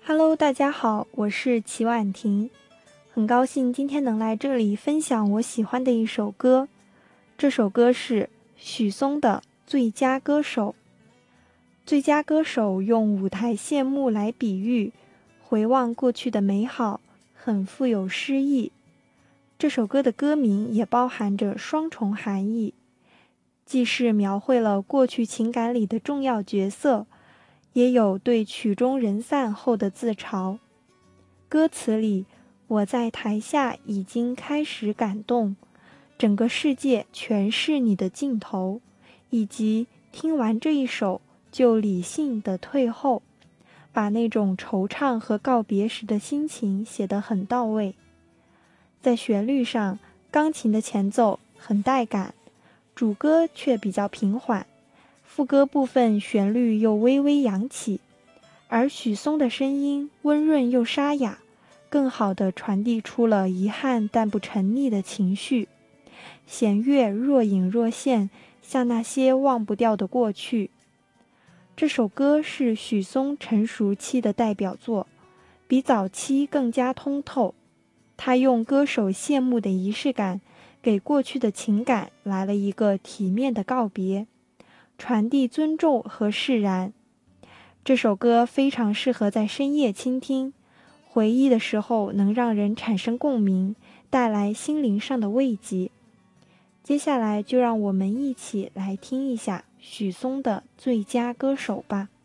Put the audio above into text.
Hello，大家好，我是齐婉婷，很高兴今天能来这里分享我喜欢的一首歌。这首歌是许嵩的《最佳歌手》。最佳歌手用舞台谢幕来比喻，回望过去的美好，很富有诗意。这首歌的歌名也包含着双重含义，既是描绘了过去情感里的重要角色，也有对曲终人散后的自嘲。歌词里，我在台下已经开始感动，整个世界全是你的镜头，以及听完这一首就理性的退后，把那种惆怅和告别时的心情写得很到位。在旋律上，钢琴的前奏很带感，主歌却比较平缓，副歌部分旋律又微微扬起，而许嵩的声音温润又沙哑，更好地传递出了遗憾但不沉溺的情绪。弦乐若隐若现，像那些忘不掉的过去。这首歌是许嵩成熟期的代表作，比早期更加通透。他用歌手谢幕的仪式感，给过去的情感来了一个体面的告别，传递尊重和释然。这首歌非常适合在深夜倾听，回忆的时候能让人产生共鸣，带来心灵上的慰藉。接下来就让我们一起来听一下许嵩的《最佳歌手》吧。